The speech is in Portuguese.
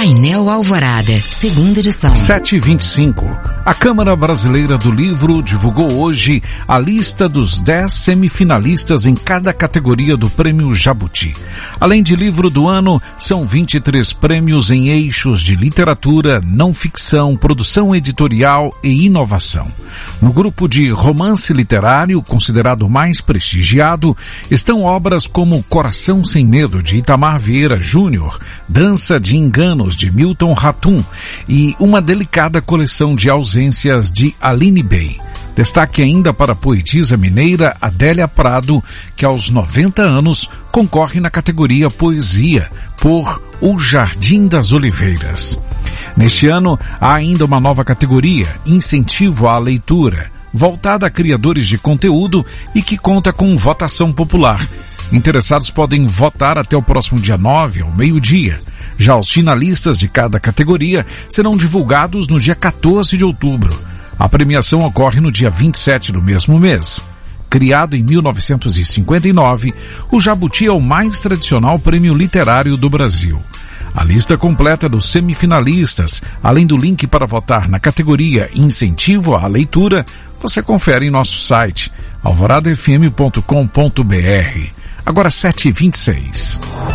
Painel Alvorada, segunda edição. 7h25. A Câmara Brasileira do Livro divulgou hoje a lista dos 10 semifinalistas em cada categoria do Prêmio Jabuti. Além de livro do ano, são 23 prêmios em eixos de literatura, não ficção, produção editorial e inovação. No grupo de romance literário, considerado mais prestigiado, estão obras como Coração Sem Medo, de Itamar Vieira Júnior, Dança de Enganos, de Milton Ratum, e Uma Delicada Coleção de Ausências, de Aline Bey. Destaque ainda para a poetisa mineira Adélia Prado, que aos 90 anos concorre na categoria Poesia por O Jardim das Oliveiras. Neste ano, há ainda uma nova categoria, Incentivo à Leitura, voltada a criadores de conteúdo e que conta com votação popular. Interessados podem votar até o próximo dia 9, ao meio-dia. Já os finalistas de cada categoria serão divulgados no dia 14 de outubro. A premiação ocorre no dia 27 do mesmo mês. Criado em 1959, o Jabuti é o mais tradicional prêmio literário do Brasil. A lista completa dos semifinalistas, além do link para votar na categoria Incentivo à Leitura, você confere em nosso site alvoradafm.com.br. Agora 7h26.